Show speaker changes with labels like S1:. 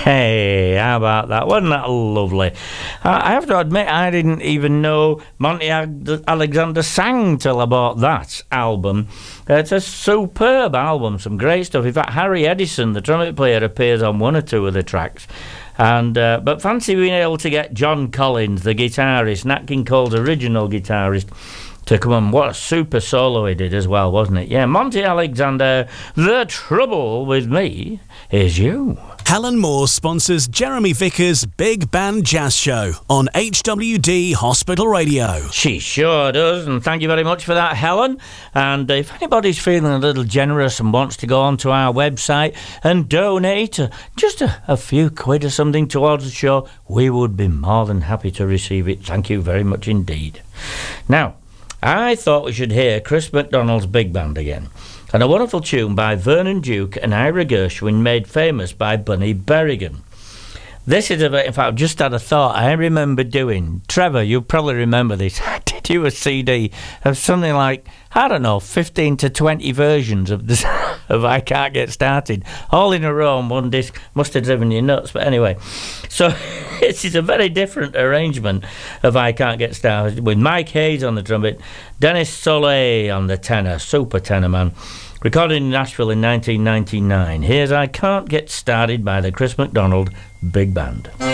S1: Hey, how about that? Wasn't that lovely? I have to admit, I didn't even know Monty Alexander sang till I bought that album. It's a superb album, some great stuff. In fact, Harry Edison, the trumpet player, appears on one or two of the tracks. And but fancy being able to get John Collins, the guitarist, Nat King Cole's original guitarist, to come on. What a super solo he did as well, wasn't it? Yeah, Monty Alexander, The Trouble With Me Is You.
S2: Helen Moore sponsors Jeremy Vickers' Big Band Jazz Show on HWD Hospital Radio.
S1: She sure does, and thank you very much for that, Helen. And if anybody's feeling a little generous and wants to go onto our website and donate just a few quid or something towards the show, we would be more than happy to receive it. Thank you very much indeed. Now, I thought we should hear Chris MacDonald's Big Band again, and a wonderful tune by Vernon Duke and Ira Gershwin, made famous by Bunny Berrigan. This is in fact, I've just had a thought I remember doing. Trevor, you probably remember this. I did you a CD of something like, I don't know, 15 to 20 versions of this of I Can't Get Started, all in a row on one disc. Must have driven you nuts, but anyway. So this is a very different arrangement of I Can't Get Started, with Mike Hayes on the trumpet, Dennis Soleil on the tenor, super tenor man. Recorded in Nashville in 1999. Here's I Can't Get Started by the Chris MacDonald Big Band.